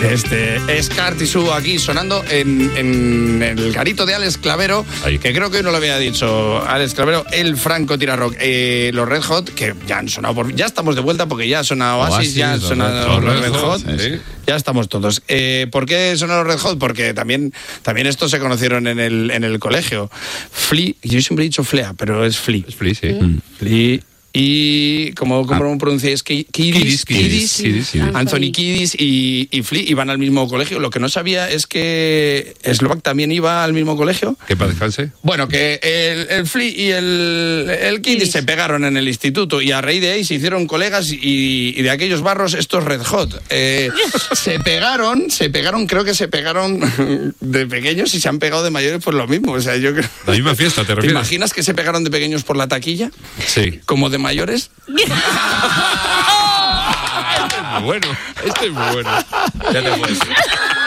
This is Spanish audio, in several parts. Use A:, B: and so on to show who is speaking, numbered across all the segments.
A: Escartisú aquí sonando en el garito de Alex Clavero, que creo que hoy no lo había dicho Alex Clavero, el Franco Tirarock. Los Red Hot, que ya han sonado, ya estamos de vuelta porque ya ha sonado Oasis, ya han sonado los Red Hot. Sí. Ya estamos todos. ¿Por qué sonaron los Red Hot? Porque también estos se conocieron en el colegio. Flea, yo siempre he dicho Flea, pero es Flea.
B: Es Flea, sí.
A: Flea. Y ¿cómo pronunciáis? Kiddis, Anthony Kiddis y Flea iban al mismo colegio. Lo que no sabía es que Slovak también iba al mismo colegio.
B: ¿Qué para descanse?
A: Bueno, que el Flea y el Kiddis se pegaron en el instituto y a raíz de ahí se hicieron colegas y de aquellos barros estos Red Hot. Se pegaron, creo que se pegaron de pequeños y se han pegado de mayores por lo mismo. O sea, yo creo...
B: La misma fiesta, ¿te refieres?
A: ¿Te imaginas que se pegaron de pequeños por la taquilla?
B: Sí.
A: Como de mayores.
B: Este es muy bueno. Ya te puedes ir.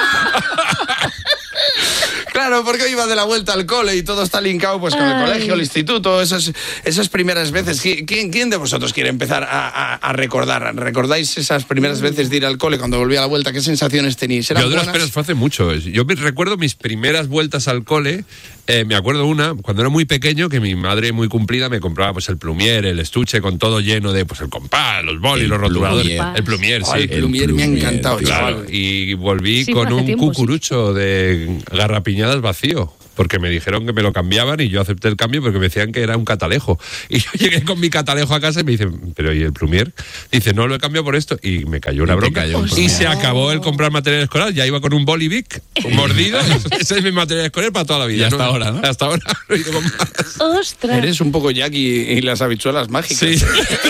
A: Claro, porque hoy iba de la vuelta al cole y todo está linkado pues con el colegio, el instituto, esas primeras veces. ¿Quién de vosotros quiere empezar a recordar? ¿Recordáis esas primeras veces de ir al cole cuando volví a la vuelta? ¿Qué sensaciones tenéis?
B: Yo de las penas fue hace mucho. Yo me recuerdo mis primeras vueltas al cole. Me acuerdo una, cuando era muy pequeño, que mi madre muy cumplida me compraba pues el plumier, el estuche con todo lleno de pues el compás, los bolis, los rotuladores. El plumier, sí.
A: El plumier me ha encantado.
B: Claro, y volví con un cucurucho de garrapiñadas vacío, porque me dijeron que me lo cambiaban y yo acepté el cambio porque me decían que era un catalejo. Y yo llegué con mi catalejo a casa y me dicen, ¿pero y el plumier? Dice, no, lo he cambiado por esto. Y me cayó una bronca. Y se acabó el comprar material escolar. Ya iba con un boli Bic, mordido. Ese es mi material escolar para toda la vida.
C: Y hasta ahora, ¿no?
B: Hasta ahora no he ido con más.
D: ¡Ostras!
A: Eres un poco Jack y las habichuelas mágicas.
B: Sí.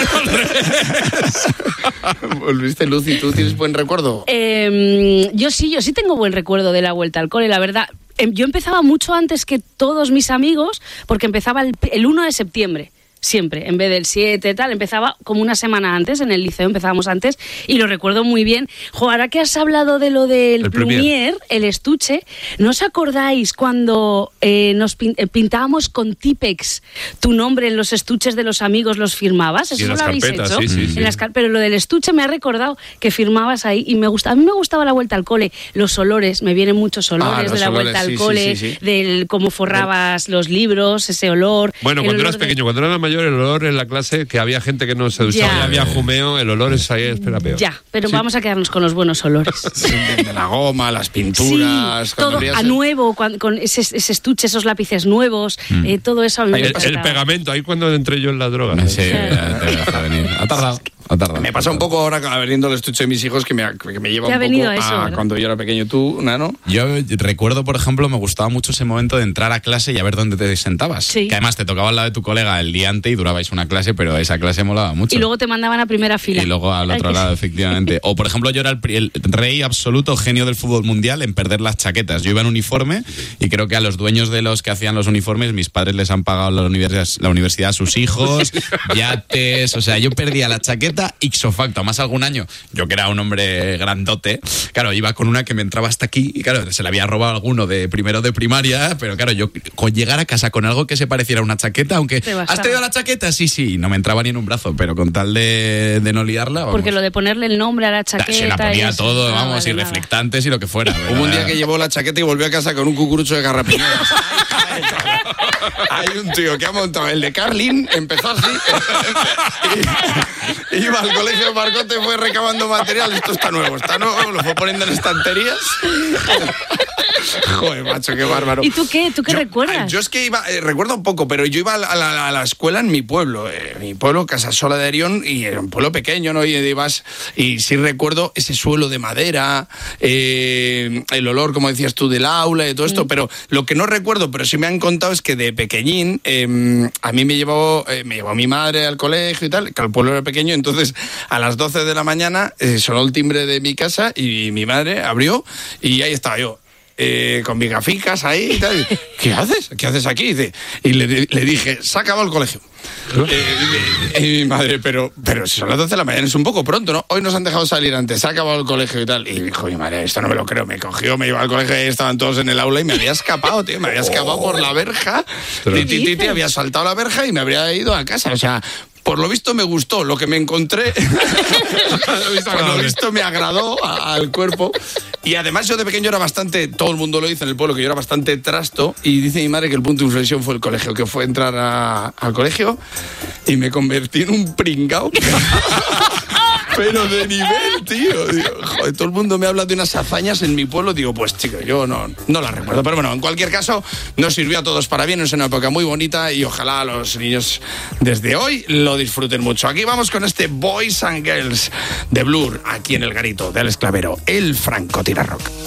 A: Volviste, Lucy, ¿tú tienes buen recuerdo?
D: Yo sí tengo buen recuerdo de la vuelta al cole, la verdad. Yo empezaba mucho antes que todos mis amigos, porque empezaba el 1 de septiembre. Siempre, en vez del 7 tal, empezaba como una semana antes, en el liceo empezábamos antes, y lo recuerdo muy bien. Ahora que has hablado de lo del plumier, el estuche, ¿no os acordáis cuando nos pintábamos con Tipex tu nombre en los estuches de los amigos, los firmabas? ¿Eso lo habéis hecho?
B: Sí.
D: Pero lo del estuche me ha recordado que firmabas ahí, y a mí me gustaba la vuelta al cole, los olores, me vienen muchos olores de la vuelta al cole, del cómo forrabas los libros, ese olor.
B: Bueno, cuando eras pequeño, cuando eras mayor, el olor en la clase, que había gente que no se duchaba y había jumeo, el olor es ahí, espera peor.
D: Ya, pero vamos a quedarnos con los buenos olores.
A: De la goma, las pinturas.
D: Sí, todo a nuevo, con ese estuche, esos lápices nuevos, todo eso a mí me
B: el pegamento, ahí cuando entré yo en la droga.
C: Sí, ha tardado.
A: Me pasa un poco ahora abriendo el estuche de mis hijos que me lleva un poco a cuando yo era pequeño. ¿Tú, Nano?
C: Yo recuerdo, por ejemplo, me gustaba mucho ese momento de entrar a clase y a ver dónde te sentabas. Sí. Que además te tocaba al lado de tu colega el día antes y durabais una clase, pero esa clase molaba mucho.
D: Y luego te mandaban a primera fila.
C: Y luego al otro lado, efectivamente. O, por ejemplo, yo era el rey absoluto, genio del fútbol mundial en perder las chaquetas. Yo iba en uniforme y creo que a los dueños de los que hacían los uniformes, mis padres les han pagado la universidad a sus hijos, yates, o sea, yo perdía la chaqueta ipso facto. Más algún año, yo que era un hombre grandote, claro, iba con una que me entraba hasta aquí y claro, se le había robado alguno de primero de primaria, pero claro, yo con llegar a casa con algo que se pareciera a una chaqueta, aunque ¿has traído la chaqueta? Sí, no me entraba ni en un brazo, pero con tal de no liarla, vamos.
D: Porque lo de ponerle el nombre a la chaqueta...
C: Se la ponía todo, vamos, y reflectantes y lo que fuera.
A: Hubo un día que llevó la chaqueta y volvió a casa con un cucurucho de garrapiñadas. Hay un tío que ha montado el de Carlin, empezó así, iba al colegio de Marcote, fue recabando material, esto está nuevo, lo fue poniendo en estanterías. Joder, macho, qué bárbaro.
D: ¿Y tú qué? ¿Tú qué recuerdas?
A: Yo es que recuerdo un poco, pero yo iba a la escuela en mi pueblo, Casasola de Arión, y era un pueblo pequeño, ¿no? Y sí recuerdo ese suelo de madera, el olor, como decías tú, del aula y todo esto, pero lo que no recuerdo, pero sí me han contado, es que de pequeñín, a mí me llevó mi madre al colegio y tal, que el pueblo era pequeño, entonces a las 12 de la mañana sonó el timbre de mi casa y mi madre abrió y ahí estaba yo. Con mis gaficas ahí y tal. ¿Qué haces? ¿Qué haces aquí? Y le dije, se ha acabado el colegio. Y mi madre, pero si son las 12 de la mañana, es un poco pronto, ¿no? Hoy nos han dejado salir antes, se ha acabado el colegio y tal. Y dijo, mi madre, esto no me lo creo. Me cogió, me llevó al colegio y estaban todos en el aula y me había escapado, tío. Me había escapado por la verja. Había saltado la verja y me habría ido a casa. O sea, por lo visto me gustó lo que me encontré. Por lo visto me agradó al cuerpo. Y además yo de pequeño era bastante, todo el mundo lo dice en el pueblo, que yo era bastante trasto, y dice mi madre que el punto de inflexión fue el colegio, que fue entrar al colegio y me convertí en un pringao. Pero de nivel, tío. Digo, joder, todo el mundo me habla de unas hazañas en mi pueblo. Digo, pues chico, yo no las recuerdo. Pero bueno, en cualquier caso, nos sirvió a todos para bien. Es una época muy bonita y ojalá los niños desde hoy lo disfruten mucho. Aquí vamos con este Boys and Girls de Blur, aquí en el garito del Esclavero, el francotirador rock.